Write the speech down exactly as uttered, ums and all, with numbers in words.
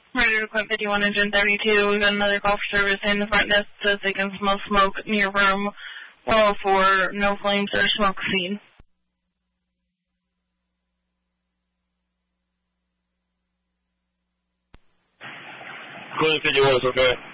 Ready to quit fifty-one engine thirty-two. We got another call for service in the front desk. Says they can smell smoke in your room. Well, for no flames or smoke seen. Queen fifty-one is okay.